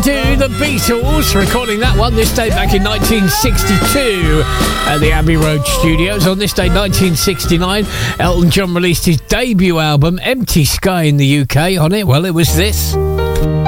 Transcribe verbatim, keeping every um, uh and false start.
Do, the Beatles, recording that one this day back in nineteen sixty-two at the Abbey Road Studios. On this day, nineteen sixty-nine, Elton John released his debut album, Empty Sky, in the U K. On it, well, it was this.